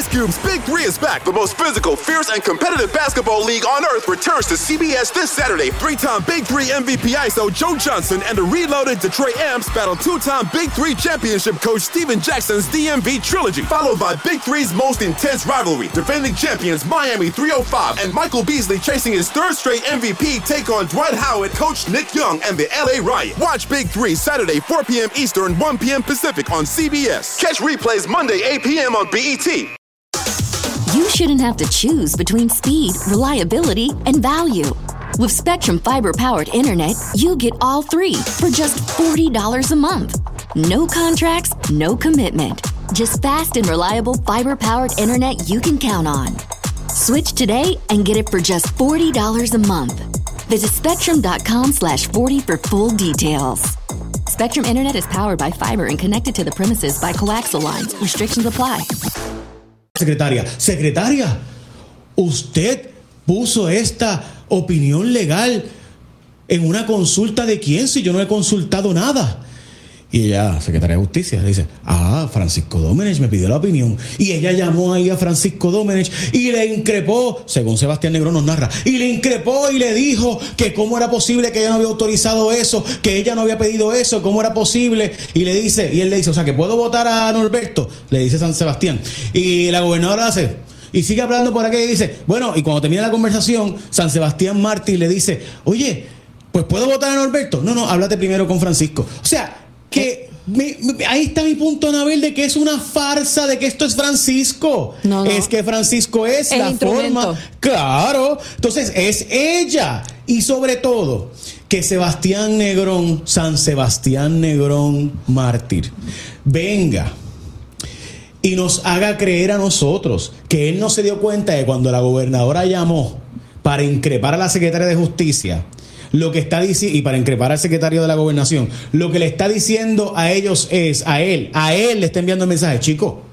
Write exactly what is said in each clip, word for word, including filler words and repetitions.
Ice Cube's Big Three is back. The most physical, fierce, and competitive basketball league on earth returns to C B S this Saturday. Three-time Big Three M V P I S O Joe Johnson and the reloaded Detroit Amps battle two-time Big Three championship coach Steven Jackson's D M V trilogy, followed by Big Three's most intense rivalry. Defending champions Miami three oh five and Michael Beasley chasing his third straight M V P take on Dwight Howard, Coach Nick Young, and the L A Riot. Watch Big Three Saturday, four p.m. Eastern, one p.m. Pacific on C B S. Catch replays Monday, eight p.m. on B E T. You shouldn't have to choose between speed, reliability, and value. With Spectrum Fiber-powered internet, you get all three for just forty dollars a month. No contracts, no commitment. Just fast and reliable fiber-powered internet you can count on. Switch today and get it for just forty dollars a month. Visit spectrum.com slash 40 for full details. Spectrum Internet is powered by fiber and connected to the premises by coaxial lines. Restrictions apply. Secretaria, secretaria, usted puso esta opinión legal en una consulta de quién, si yo no he consultado nada. Y ella, secretaria de Justicia, le dice, ah, Francisco Domenech me pidió la opinión. Y ella llamó ahí a Francisco Domenech y le increpó, según Sebastián Negrón nos narra, y le increpó y le dijo que cómo era posible que ella no había autorizado eso, que ella no había pedido eso, cómo era posible. Y le dice, y él le dice, o sea, que puedo votar a Norberto, le dice San Sebastián. Y la gobernadora hace, y sigue hablando por aquí y dice, bueno, y cuando termina la conversación, San Sebastián Martí le dice, oye, pues puedo votar a Norberto. No, no, háblate primero con Francisco. O sea, que me, me, ahí está mi punto, Anabel, de que es una farsa, de que esto es Francisco. No, no. Es que Francisco es el la instrumento. Forma. Claro. Entonces, es ella. Y sobre todo, que Sebastián Negrón, San Sebastián Negrón mártir, venga y nos haga creer a nosotros que él no se dio cuenta de cuando la gobernadora llamó para increpar a la secretaria de Justicia, lo que está diciendo, y para increpar al secretario de la Gobernación, lo que le está diciendo a ellos es, a él, a él le está enviando el mensaje, chico,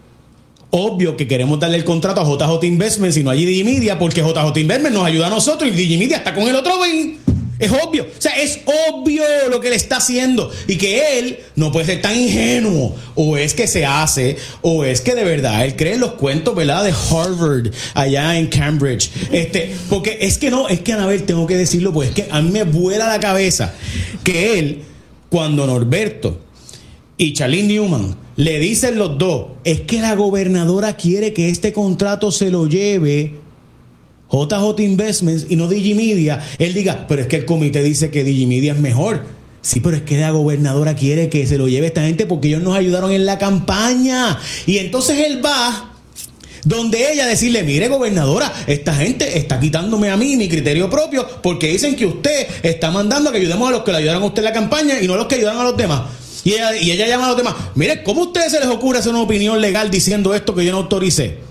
obvio que queremos darle el contrato a J J Investments y no a Digimedia, porque J J Investments nos ayuda a nosotros y Digimedia está con el otro Ben. Es obvio, o sea, es obvio lo que le está haciendo y que él no puede ser tan ingenuo, o es que se hace, o es que de verdad él cree en los cuentos, ¿verdad? De Harvard, allá en Cambridge, este, porque es que no, es que Anabel, tengo que decirlo, pues es que a mí me vuela la cabeza que él, cuando Norberto y Charlene Newman le dicen los dos, es que la gobernadora quiere que este contrato se lo lleve J J Investments y no Digimedia, él diga, pero es que el comité dice que Digimedia es mejor. Sí, pero es que la gobernadora quiere que se lo lleve esta gente porque ellos nos ayudaron en la campaña. Y entonces él va donde ella decirle, mire, gobernadora, esta gente está quitándome a mí mi criterio propio porque dicen que usted está mandando a que ayudemos a los que le ayudaron a usted en la campaña y no a los que ayudaron a los demás. Y ella, y ella llama a los demás, mire, ¿cómo a ustedes se les ocurre hacer una opinión legal diciendo esto que yo no autoricé?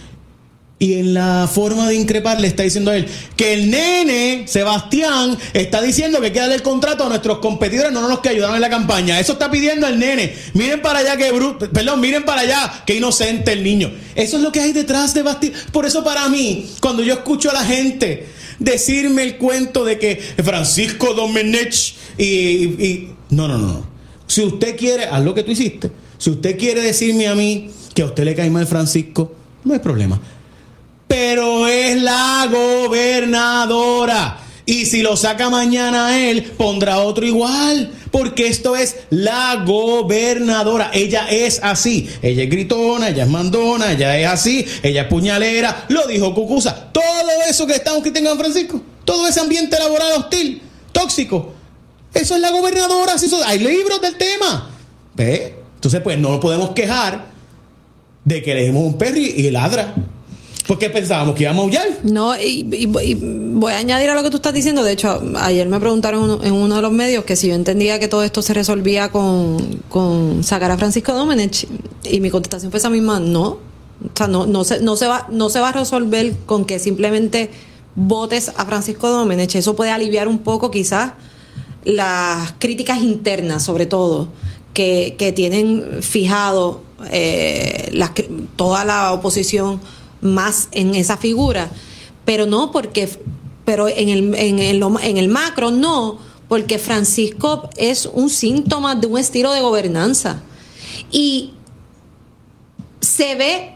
Y en la forma de increpar le está diciendo a él que el nene, Sebastián, está diciendo que hay que darle el contrato a nuestros competidores, no a los que ayudaron en la campaña. Eso está pidiendo el nene. Miren para allá que bruto, perdón, miren para allá que inocente el niño. Eso es lo que hay detrás de Basti. Por eso para mí, cuando yo escucho a la gente decirme el cuento de que Francisco Domenech y, y, y no, no, no. Si usted quiere, haz lo que tú hiciste. Si usted quiere decirme a mí que a usted le cae mal Francisco, no hay problema. Pero es la gobernadora. Y si lo saca mañana a él, pondrá otro igual. Porque esto es la gobernadora. Ella es así. Ella es gritona, ella es mandona, ella es así, ella es puñalera. Lo dijo Cucuza. Todo eso que estamos criticando a Francisco, todo ese ambiente laboral hostil, tóxico, eso es la gobernadora. Eso, hay libros del tema. ¿Ve? Entonces, pues no podemos quejar de que le dimos un perro y, y ladra. ¿Por qué pensábamos que íbamos a aullar? No, y, y, y voy a añadir a lo que tú estás diciendo. De hecho, ayer me preguntaron en uno de los medios que si yo entendía que todo esto se resolvía con, con sacar a Francisco Domenech, y mi contestación fue esa misma, no. O sea, no, no, se, no, se va, no se va a resolver con que simplemente votes a Francisco Domenech. Eso puede aliviar un poco quizás las críticas internas, sobre todo, que, que tienen fijado eh, las, toda la oposición más en esa figura, pero no porque, pero en el, en el, en el macro no, porque Francisco es un síntoma de un estilo de gobernanza y se ve